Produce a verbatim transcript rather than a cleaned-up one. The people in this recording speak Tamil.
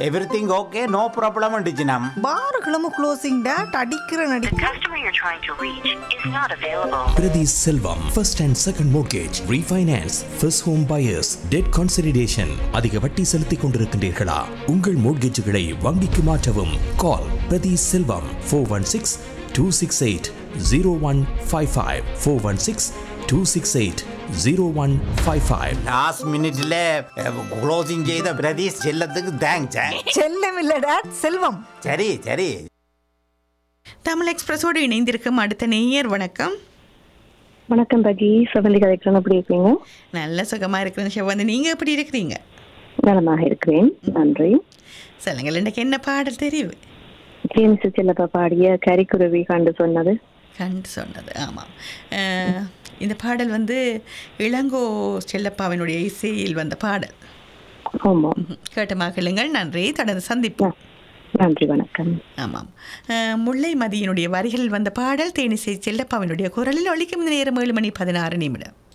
Everything okay, no problem டிஜினம். பாருகளும் closing date அடிக்கிற நடி. The customer you're trying to reach is not available. Priti Selvam, first and second mortgage, refinance, first home buyers, debt consolidation. அதிக வட்டி செலுத்திக் கொண்டிருக்கின்றீர்களா? உங்கள் மோட்கேஜுகளை வங்கிக்கு மாற்றவும். கால் பிரதி செல்வம் four one six two six eight zero one five five four one six two six eight zero one five five. Last மினிட்ல க்ளோசிங் செய்த பிரதீஷ் செல்லத்துக்கு தேங்க்ஸ். செல்லம் இல்ல டேட், செல்வம். சரி சரி. தமிழ் எக்ஸ்பிரஸோடு இணைந்திருக்கும் அடுத்த நேயர். வணக்கம். வணக்கம் பகி, செவந்தி கலெக்டர், எப்படி இருக்கீங்க? நல்ல சுகமாக இருக்கிறேன் செவ்வந்தி, நீங்கள் எப்படி இருக்கிறீங்க? நலமாக இருக்கிறேன், நன்றி. சொல்லுங்கள், எனக்கு என்ன பாடல் தெரிவு? கேமிசு செல்லப்பா பாடிய கரிக்குருவி கண்டு சொன்னது. கண்டு சொன்னது, ஆமாம். இந்த பாடல் வந்து இளங்கோ செல்லப்பாவினுடைய இசையில் வந்த பாடல். ஆமாம். கேட்ட மகளுங்கள், நன்றி. தொடர்ந்து சந்திப்போம். நன்றி, வணக்கம். ஆமாம். முல்லை மதியினுடைய வரிகளில் வந்த பாடல் தேனிசை செல்லப்பாவினுடைய குரலில் ஒலிக்கும் நேரம் ஏழு மணி பதினாறு நிமிடம்.